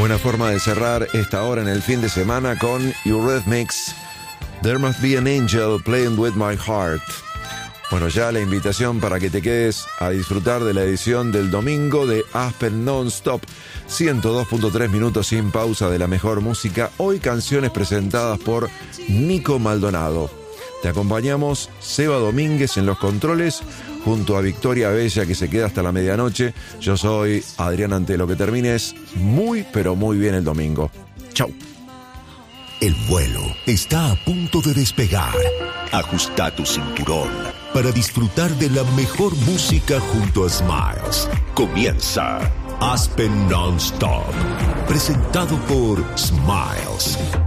Buena forma de cerrar esta hora en el fin de semana con Eurythmics, There Must Be an Angel Playing With My Heart. Bueno, ya la invitación para que te quedes a disfrutar de la edición del domingo de Aspen Non-Stop, 102.3 minutos sin pausa de la mejor música. Hoy canciones presentadas por Nico Maldonado. Te acompañamos Seba Domínguez en los controles, junto a Victoria Bella, que se queda hasta la medianoche. Yo soy Adrián Antelo. Que termines muy, pero muy bien el domingo. Chau. El vuelo está a punto de despegar. Ajusta tu cinturón para disfrutar de la mejor música junto a Smiles. Comienza Aspen Non-Stop, presentado por Smiles.